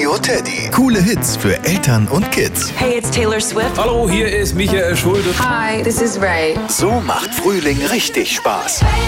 Radio Teddy. Coole Hits für Eltern und Kids. Hey, it's Taylor Swift. Hallo, hier ist Michael Schulte. Hi, this is Ray. So macht Frühling richtig Spaß.